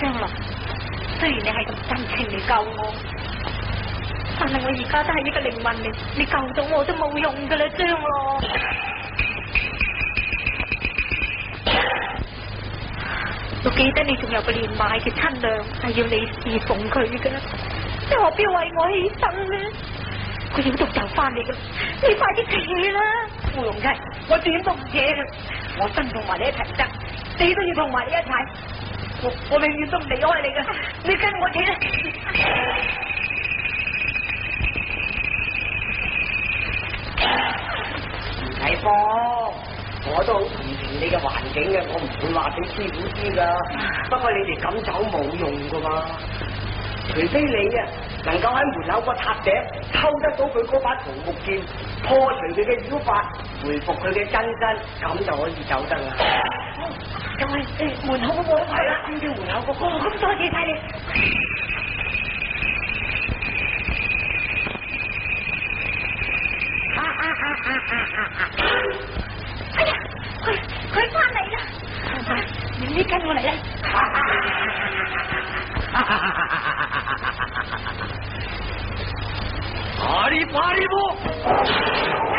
張龍，雖然你係咁真情嚟救我，但係我而家都係一個靈魂嚟，你救到我都冇用噶啦，張龍。我記得你仲有個年邁嘅親娘係要你侍奉佢嘅，你何必為我犧牲呢？佢要讀就翻嚟噶，你快啲扯啦！芙蓉妻，我點都唔扯啦，我真同埋你一齊得，你都要同埋你一齊，我永遠都唔離開你噶，你跟我扯啦！ 唔使慌，我都好同情你嘅環境嘅，我唔會話俾師傅知噶。不過你哋咁走冇用噶嘛，除非你啊能夠喺門口個塔頂抽得到佢嗰把桃木劍，破除佢嘅妖法，回復佢嘅真身，咁就可以走得啦。 咁係門口嗰個係啦，跟住門口嗰個，咁多謝晒你。哎呀，佢翻嚟啦！你跟我嚟啦！ 阿里巴里布！